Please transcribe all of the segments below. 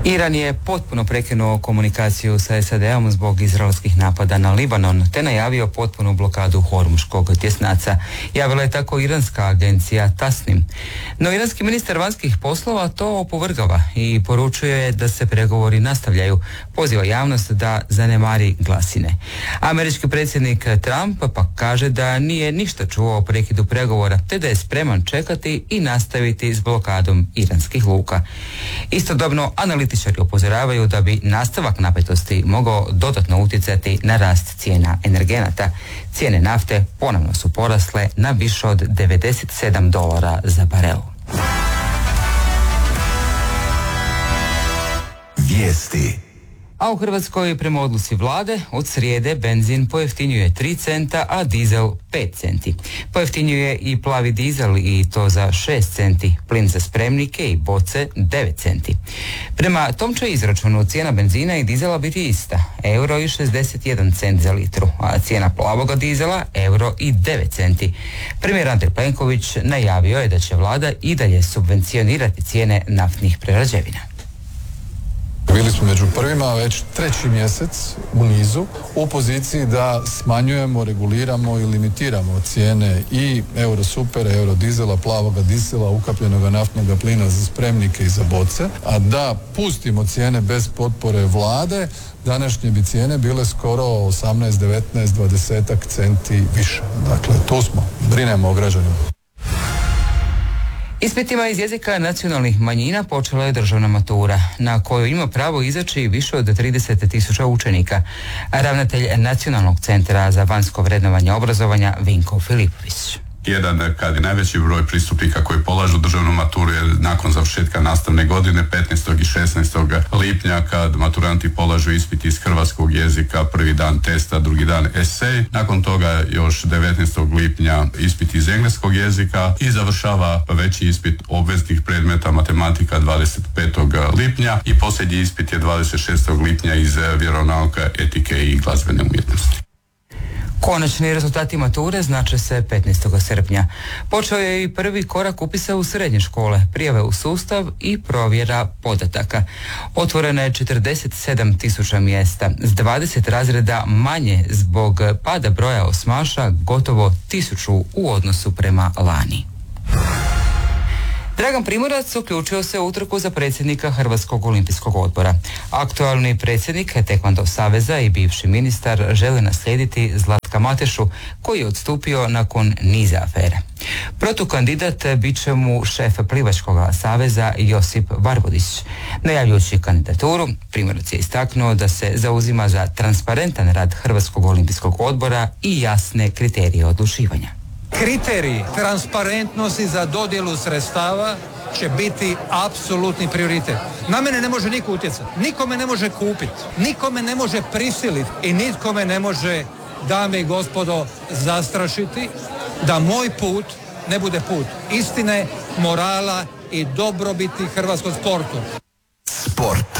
Iran je potpuno prekinuo komunikaciju sa SAD-om zbog izraelskih napada na Libanon, te najavio potpunu blokadu Hormuškog tjesnaca. Javila je tako iranska agencija Tasnim. No iranski ministar vanjskih poslova to opovrgava i poručuje je da se pregovori nastavljaju. Poziva javnost da zanemari glasine. Američki predsjednik Trump pak kaže da nije ništa čuo o prekidu pregovora, te da je spreman čekati i nastaviti s blokadom iranskih luka. Istodobno, analitičari upozoravaju da bi nastavak napetosti mogao dodatno utjecati na rast cijena energenata. Cijene nafte ponovno su porasle na više od $97 za barel. Vijesti. A u Hrvatskoj prema odluci vlade od srijede benzin pojeftinjuje 3 centa, a dizel 5 centi. Pojeftinjuje i plavi dizel i to za 6 centi, plin za spremnike i boce 9 centi. Prema tom će izračunu cijena benzina i dizela biti ista, €1,61 cent za litru, a cijena plavoga dizela €1,09 centi. Premijer Andrej Plenković najavio je da će vlada i dalje subvencionirati cijene naftnih prerađevina. Bili smo među prvima već 3. mjesec u nizu u poziciji da smanjujemo, reguliramo i limitiramo cijene i Eurosupera, Eurodizela, plavoga dizela, ukapljenoga naftnog plina za spremnike i za boce, a da pustimo cijene bez potpore vlade, današnje bi cijene bile skoro 18, 19, 20 centi više. Dakle, tu smo, brinemo o građanima. Ispitima iz jezika nacionalnih manjina počela je državna matura, na koju ima pravo izaći više od 30.000 učenika. Ravnatelj Nacionalnog centra za vanjsko vrednovanje obrazovanja Vinko Filipović. Jedan kad je najveći broj pristupnika koji polažu državnu maturu je nakon završetka nastavne godine 15. i 16. lipnja kad maturanti polažu ispit iz hrvatskog jezika, prvi dan testa, drugi dan esej. Nakon toga još 19. lipnja ispit iz engleskog jezika i završava veći ispit obveznih predmeta matematika 25. lipnja i posljednji ispit je 26. lipnja iz vjeronauka, etike i glazbene umjetnosti. Konačni rezultati mature znače se 15. srpnja. Počeo je i prvi korak upisa u srednje škole, prijave u sustav i provjera podataka. Otvoreno je 47.000 mjesta, s 20 razreda manje zbog pada broja osmaša, gotovo 1000 u odnosu prema lani. Dragan Primorac uključio se u utrku za predsjednika Hrvatskog olimpijskog odbora. Aktualni predsjednik Tekvando saveza i bivši ministar žele naslijediti Zlatka Matešu, koji je odstupio nakon niza afere. Protukandidat bit će mu šef Plivačkog saveza Josip Barbodić. Najavljujući kandidaturu, Primorac je istaknuo da se zauzima za transparentan rad Hrvatskog olimpijskog odbora i jasne kriterije odlučivanja. Kriteriji transparentnosti za dodjelu sredstava će biti apsolutni prioritet. Na mene ne može niko utjecati, niko me ne može kupiti, niko me ne može prisiliti i nitko me ne može, dame i gospodo, zastrašiti da moj put ne bude put istine, morala i dobrobiti hrvatskog sportu. Sport.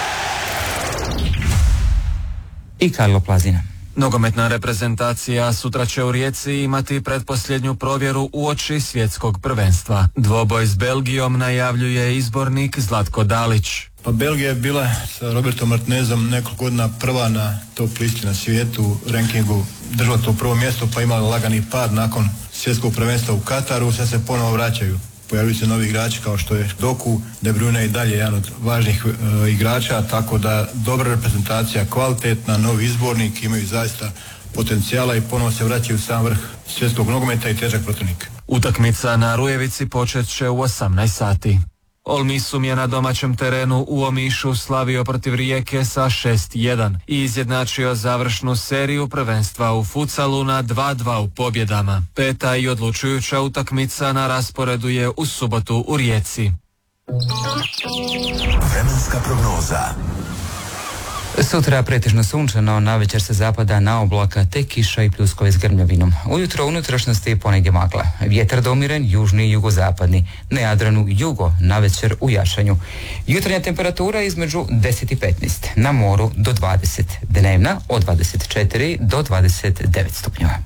I Karlo Plazina. Nogometna reprezentacija sutra će u Rijeci imati pretposljednju provjeru uoči svjetskog prvenstva. Dvoboj s Belgijom najavljuje izbornik Zlatko Dalić. Pa Belgija je bila sa Robertom Martinezom nekoliko godina prva na top listi na svijetu, rankingu držala to prvo mjesto, pa imala lagani pad nakon svjetskog prvenstva u Kataru, sad se ponovo vraćaju. Pojavili se novi igrači kao što je Doku, De Bruyne i dalje jedan od važnih igrača, tako da dobra reprezentacija, kvalitetna, novi izbornik, imaju zaista potencijala i ponovo se vraćaju u sam vrh svjetskog nogometa i težak protivnik. Utakmica na Rujevici počet će u 18 sati. Olmisum je na domaćem terenu u Omišu slavio protiv Rijeke sa 6-1 i izjednačio završnu seriju prvenstva u futsalu na 2-2 u pobjedama. Peta i odlučujuća utakmica na rasporedu je u subotu u Rijeci. Vremenska prognoza. Sutra pretežno sunčano, navečer se zapada na oblaka te kiša i pljuskovi s grmljavinom. Ujutro u unutrašnjosti ponegdje magla. Vjetar domiren, južni i jugozapadni. Na Jadranu jugo, navečer u jašanju. Jutarnja temperatura između 10 i 15. Na moru do 20. Dnevna od 24 do 29 stupnjeva.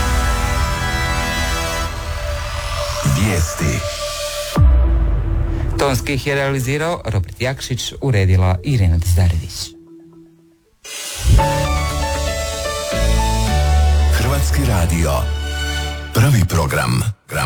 Vijesti. Tonski ih je realizirao Robert Jakšić, uredila Irena Dizdarević. Hrvatski radio. Prvi program.